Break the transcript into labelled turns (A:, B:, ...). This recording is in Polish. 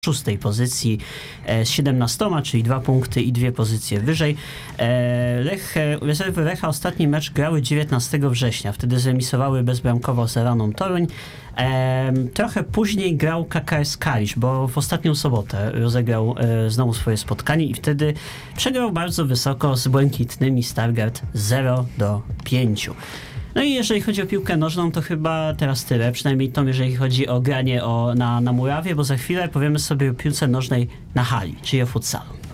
A: szóstej pozycji z 17, czyli 2 punkty i 2 pozycje wyżej. Rezerwy Lecha ostatni mecz grały 19 września. Wtedy zremisowały bezbramkowo z Araną Toruń. Trochę później grał KKS Kalisz, bo w ostatnią sobotę rozegrał znowu swoje spotkanie i wtedy przegrał bardzo wysoko z błękitnymi Stargard 0-5. No i jeżeli chodzi o piłkę nożną, to chyba teraz tyle. Przynajmniej to, jeżeli chodzi o granie na murawie, bo za chwilę powiemy sobie o piłce nożnej na hali, czyli o futsalu.